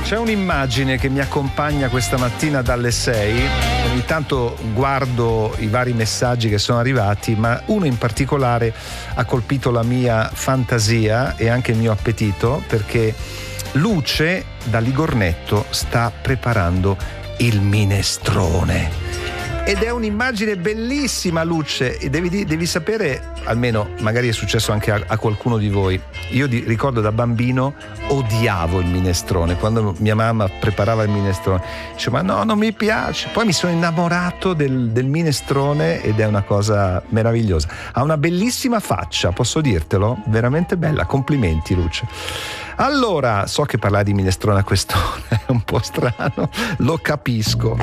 C'è un'immagine che mi accompagna questa mattina dalle 6. Ogni tanto guardo i vari messaggi che sono arrivati, ma uno in particolare ha colpito la mia fantasia e anche il mio appetito, perché Luce da Ligornetto sta preparando il minestrone. Ed è un'immagine bellissima, Luce, e devi sapere, almeno magari è successo anche a qualcuno di voi, io ricordo da bambino odiavo il minestrone. Quando mia mamma preparava il minestrone dicevo: ma no, non mi piace. Poi mi sono innamorato del minestrone ed è una cosa meravigliosa. Ha una bellissima faccia, posso dirtelo, veramente bella. Complimenti, Luce. Allora, so che parlare di minestrone a quest'ora è un po' strano, lo capisco.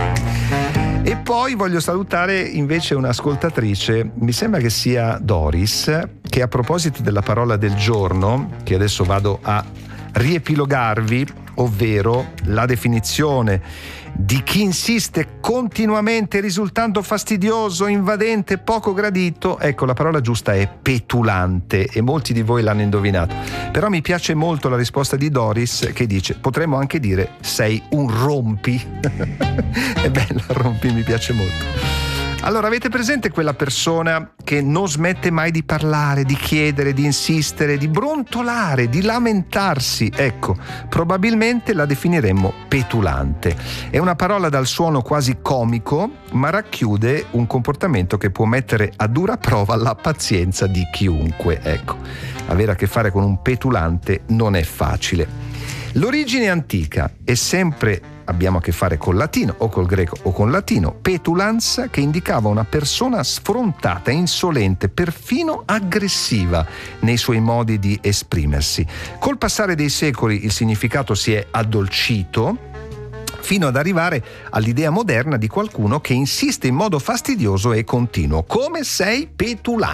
E poi voglio salutare invece un'ascoltatrice, mi sembra che sia Doris, che a proposito della parola del giorno, che adesso vado a riepilogarvi, ovvero la definizione di chi insiste continuamente risultando fastidioso, invadente, poco gradito. Ecco, la parola giusta è petulante e molti di voi l'hanno indovinato. Però mi piace molto la risposta di Doris, che dice: potremmo anche dire sei un rompi. È bella, rompi, mi piace molto. Allora, avete presente quella persona che non smette mai di parlare, di chiedere, di insistere, di brontolare, di lamentarsi? Ecco, probabilmente la definiremmo petulante. È una parola dal suono quasi comico, ma racchiude un comportamento che può mettere a dura prova la pazienza di chiunque. Ecco, avere a che fare con un petulante non è facile. L'origine antica è sempre, abbiamo a che fare col latino o col greco o con latino, petulans, che indicava una persona sfrontata, insolente, perfino aggressiva nei suoi modi di esprimersi. Col passare dei secoli il significato si è addolcito fino ad arrivare all'idea moderna di qualcuno che insiste in modo fastidioso e continuo. Come sei petulante?